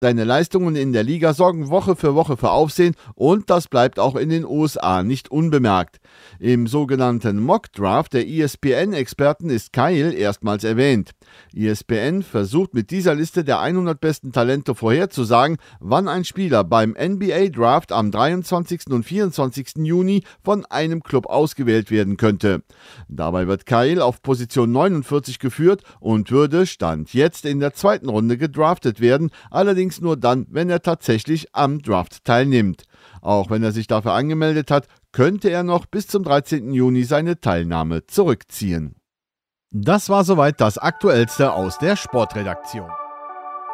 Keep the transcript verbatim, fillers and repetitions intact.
Seine Leistungen in der Liga sorgen Woche für Woche für Aufsehen und das bleibt auch in den U S A nicht unbemerkt. Im sogenannten Mock Draft der E S P N-Experten ist Kyle erstmals erwähnt. E S P N versucht mit dieser Liste der hundert besten Talente vorherzusagen, wann ein Spieler beim N B A-Draft am dreiundzwanzigsten und vierundzwanzigsten Juni von einem Club ausgewählt werden könnte. Dabei wird Kyle auf Position neunundvierzig geführt und würde Stand jetzt in der zweiten Runde gedraftet werden, allerdings nur dann, wenn er tatsächlich am Draft teilnimmt. Auch wenn er sich dafür angemeldet hat, könnte er noch bis zum dreizehnten Juni seine Teilnahme zurückziehen. Das war soweit das Aktuellste aus der Sportredaktion.